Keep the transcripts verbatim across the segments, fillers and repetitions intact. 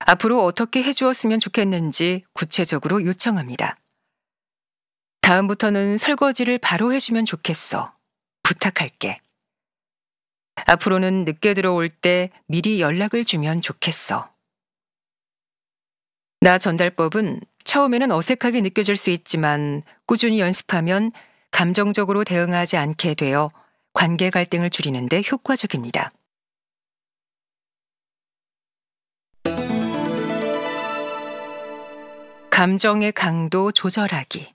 앞으로 어떻게 해주었으면 좋겠는지 구체적으로 요청합니다. 다음부터는 설거지를 바로 해주면 좋겠어. 부탁할게. 앞으로는 늦게 들어올 때 미리 연락을 주면 좋겠어. 나 전달법은 처음에는 어색하게 느껴질 수 있지만 꾸준히 연습하면 감정적으로 대응하지 않게 되어 관계 갈등을 줄이는 데 효과적입니다. 감정의 강도 조절하기.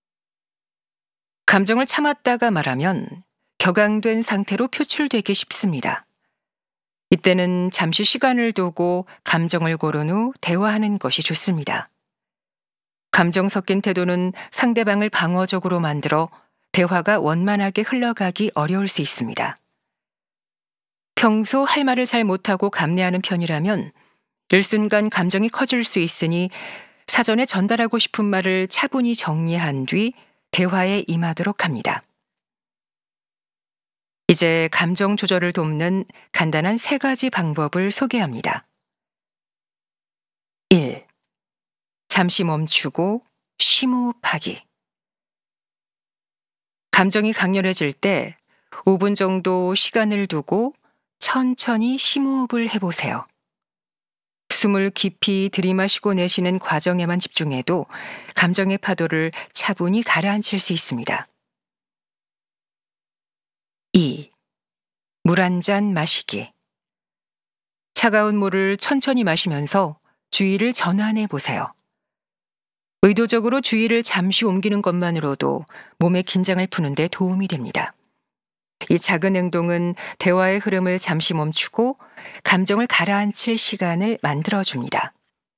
감정을 참았다가 말하면 격앙된 상태로 표출되기 쉽습니다. 이때는 잠시 시간을 두고 감정을 고른 후 대화하는 것이 좋습니다. 감정 섞인 태도는 상대방을 방어적으로 만들어 대화가 원만하게 흘러가기 어려울 수 있습니다. 평소 할 말을 잘 못하고 감내하는 편이라면 일순간 감정이 커질 수 있으니 사전에 전달하고 싶은 말을 차분히 정리한 뒤 대화에 임하도록 합니다. 이제 감정 조절을 돕는 간단한 세 가지 방법을 소개합니다. 일. 잠시 멈추고 심호흡하기. 감정이 강렬해질 때 오 분 정도 시간을 두고 천천히 심호흡을 해보세요. 숨을 깊이 들이마시고 내쉬는 과정에만 집중해도 감정의 파도를 차분히 가라앉힐 수 있습니다. 이. 물 한 잔 마시기. 차가운 물을 천천히 마시면서 주의를 전환해 보세요. 의도적으로 주의를 잠시 옮기는 것만으로도 몸의 긴장을 푸는 데 도움이 됩니다. 이 작은 행동은 대화의 흐름을 잠시 멈추고 감정을 가라앉힐 시간을 만들어줍니다.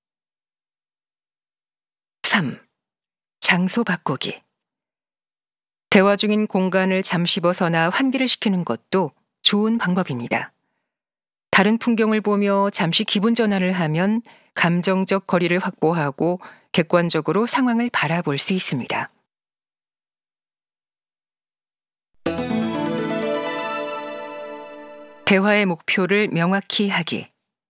삼. 장소 바꾸기. 대화 중인 공간을 잠시 벗어나 환기를 시키는 것도 좋은 방법입니다. 다른 풍경을 보며 잠시 기분 전환을 하면 감정적 거리를 확보하고 객관적으로 상황을 바라볼 수 있습니다. 대화의 목표를 명확히 하기.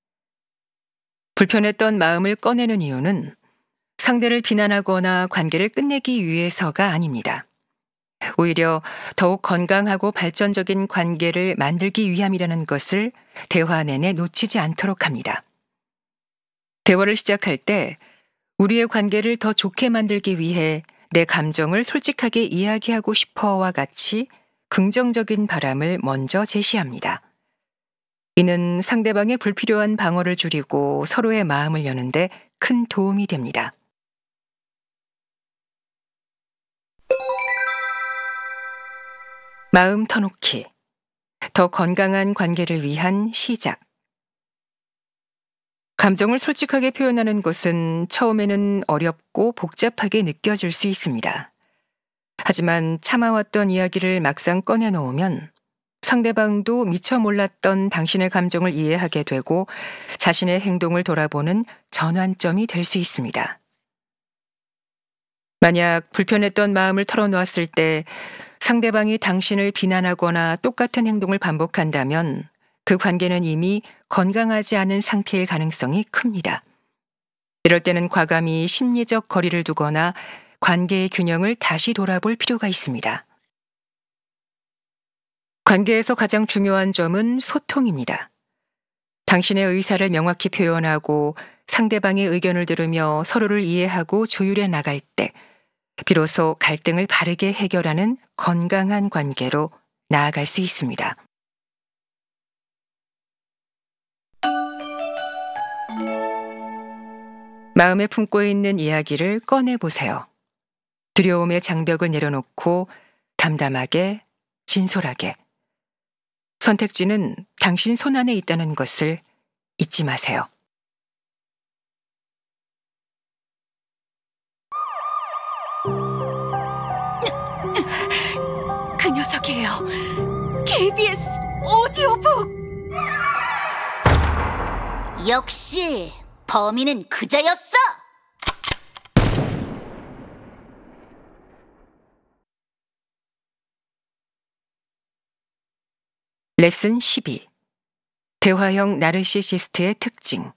불편했던 마음을 꺼내는 이유는 상대를 비난하거나 관계를 끝내기 위해서가 아닙니다. 오히려 더욱 건강하고 발전적인 관계를 만들기 위함이라는 것을 대화 내내 놓치지 않도록 합니다. 대화를 시작할 때 우리의 관계를 더 좋게 만들기 위해 내 감정을 솔직하게 이야기하고 싶어와 같이 긍정적인 바람을 먼저 제시합니다. 이는 상대방의 불필요한 방어를 줄이고 서로의 마음을 여는데 큰 도움이 됩니다. 마음 터놓기. 더 건강한 관계를 위한 시작. 감정을 솔직하게 표현하는 것은 처음에는 어렵고 복잡하게 느껴질 수 있습니다. 하지만 참아왔던 이야기를 막상 꺼내놓으면 상대방도 미처 몰랐던 당신의 감정을 이해하게 되고 자신의 행동을 돌아보는 전환점이 될 수 있습니다. 만약 불편했던 마음을 털어놓았을 때 상대방이 당신을 비난하거나 똑같은 행동을 반복한다면 그 관계는 이미 건강하지 않은 상태일 가능성이 큽니다. 이럴 때는 과감히 심리적 거리를 두거나 관계의 균형을 다시 돌아볼 필요가 있습니다. 관계에서 가장 중요한 점은 소통입니다. 당신의 의사를 명확히 표현하고 상대방의 의견을 들으며 서로를 이해하고 조율해 나갈 때 비로소 갈등을 바르게 해결하는 건강한 관계로 나아갈 수 있습니다. 마음에 품고 있는 이야기를 꺼내보세요. 두려움의 장벽을 내려놓고 담담하게, 진솔하게. 선택지는 당신 손안에 있다는 것을 잊지 마세요. 그 녀석이에요. 케이비에스 오디오북. 역시 범인은 그자였어. 레슨 십이. 대화형 나르시시스트의 특징.